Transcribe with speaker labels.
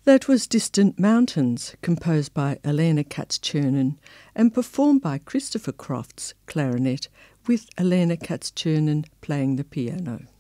Speaker 1: That was Distant Mountains, composed by Elena Katz-Chernin and performed by Christopher Crofts, clarinet, with Elena Katz-Chernin playing the piano.